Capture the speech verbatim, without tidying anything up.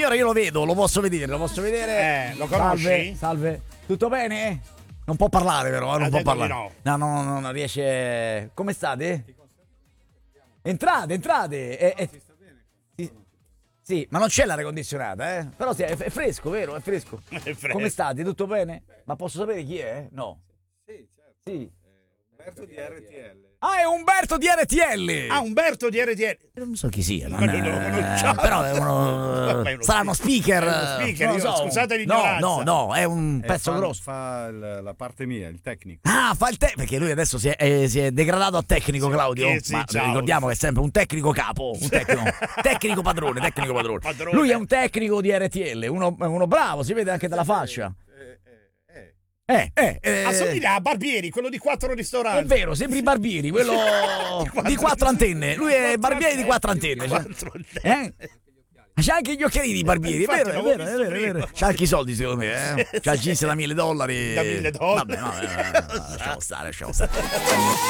signore, io lo vedo, lo posso vedere, lo posso vedere. Eh, lo conosci? Salve, salve. Tutto bene? Non può parlare però, non Ha può detto di parlare. no. No, no, no, non riesce. Come state? Entrate, entrate. Eh, eh, sì, sì, ma non c'è l'aria condizionata, eh? Però sì, è, è fresco, vero? È fresco. È fresco. Come state? Tutto bene? Ma posso sapere chi è? No. Sì, certo. Sì. Umberto di R T L. Ah, è Umberto di R T L. Ah, Umberto di R T L. Non so chi sia, non Ma noi non lo conosciamo. però è uno, Vabbè, uno sarà uno speaker. È uno speaker, non lo io- so. scusate No, l'ignoranza. no, no, è un Eh, pezzo fa, grosso. Fa il- la parte mia, il tecnico. Ah, fa il te perché lui adesso si è, eh, si è degradato a tecnico, Claudio. che sì, Ma ciao. ricordiamo che è sempre un tecnico capo, un tecnico, tecnico padrone, tecnico padrone. Padrone. Lui è un tecnico di R T L, uno, uno bravo, si vede anche dalla fascia. Eh, eh, eh. Eh, eh, eh, Assomiglia a Barbieri, quello di quattro è ristoranti. vero, sembri Barbieri, quello di quattro antenne. Lui è Barbieri di quattro antenne. cioè- Quattro antenne. Eh? C'ha anche gli occhialini di Barbieri, è Infatti, vero, è l'avevo vero, è visto vero, è vero. prima. C'ha anche i soldi secondo me, eh? C'ha il jeans da mille dollari. Da mille dollari. Vabbè, vabbè, vabbè, lasciamo stare, lasciamo stare.